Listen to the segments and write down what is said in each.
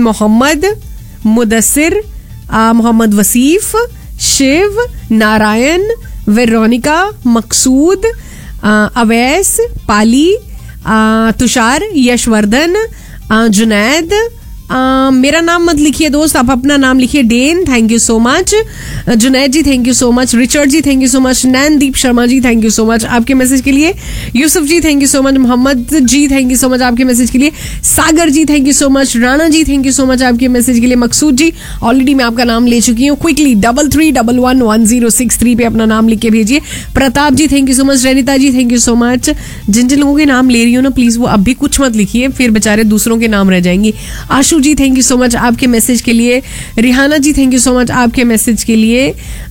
Mohammad, Mudassir, Mohammad वसीफ, Shiv, Narayan, Veronica, मकसूद, अवैस, पाली, तुषार, यशवर्धन, जुनैद। मेरा नाम मत लिखिए दोस्त, आप अपना नाम लिखिए। Dane, thank you so much. Junaid ji, thank you so much. Richard ji, thank you so much. नैनदीप Sharma ji, thank you so much आपके मैसेज के लिए। यूसुफ जी, thank you so much. Mohammad ji, thank you so much आपके मैसेज के लिए। सागर जी, thank you so much. Rana ji, thank you so much आपके message के लिए। मकसूद जी, already मैं आपका नाम ले चुकी हूँ। क्विकली 33111063 पे अपना नाम लिख के भेजिए। प्रताप जी, thank you so much. Renita ji, thank you so much. जिन जिन लोगों के नाम ले रही हूँ ना, प्लीज वो अब भी कुछ मत लिखिए, फिर बेचारे दूसरों के नाम रह जाएंगे। आशु जी, थैंक यू सो मच आपके मैसेज के लिए। Rihanna ji, thank you so much आपके मैसेज के लिए।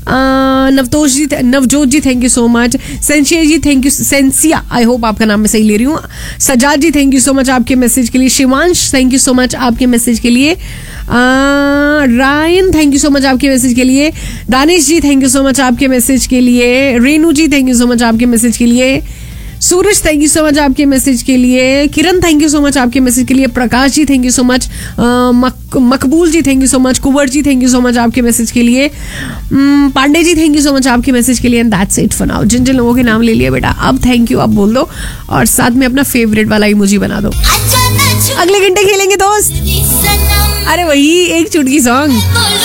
नवजोत जी, thank you so much. सेंसिया ji, thank you. सेंसिया, I hope आपका नाम मैं सही ले रही हूँ। सजाद जी, थैंक यू सो मच आपके मैसेज के लिए। Shivansh, thank you so much आपके मैसेज के लिए। Ryan, thank you so much आपके मैसेज के लिए। दानिश जी, थैंक यू सो मच आपके मैसेज के लिए। रेनू जी, थैंक यू सो मच आपके मैसेज के लिए। सूरज, थैंक यू सो मच आपके मैसेज के लिए। किरण, थैंक यू सो मच आपके मैसेज के लिए। Prakash ji, thank you so much. Maqbool ji, thank you so much. Kunwar ji, thank you so much आपके मैसेज के लिए। Pandey ji, thank you so much आपके मैसेज के लिए। And that's it for now. जिन जिन लोगों के नाम ले लिया बेटा, अब थैंक यू अब बोल दो और साथ में अपना फेवरेट वाला इमोजी बना दो। अगले घंटे खेलेंगे दोस्त, अरे वही एक चुटकी सॉन्ग।